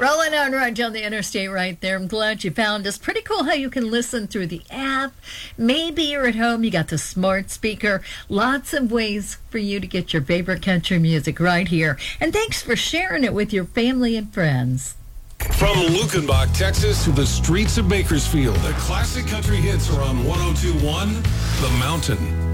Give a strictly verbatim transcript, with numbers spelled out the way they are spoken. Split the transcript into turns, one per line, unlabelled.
Rolling on right down the interstate right there. I'm glad you found us. Pretty cool how you can listen through the app. Maybe you're at home, you got the smart speaker. Lots of ways for you to get your favorite country music right here. And thanks for sharing it with your family and friends.
From Lukenbach, Texas to the streets of Bakersfield, the classic country hits are on one oh two point one The Mountain.